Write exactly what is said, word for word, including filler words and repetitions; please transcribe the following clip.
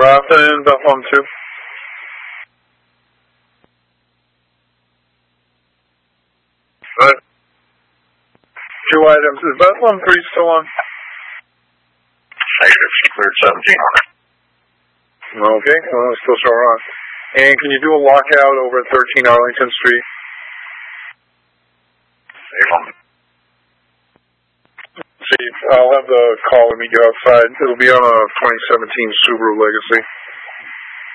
Grafton, Bethlehem two. Good. Two items. Is Bethlehem three still on? Negative. Cleared seventeen hundred. Okay, well, still showing on. And can you do a lockout over at thirteen Arlington Street? See, I'll have the caller meet you outside. It'll be on a twenty seventeen Subaru Legacy.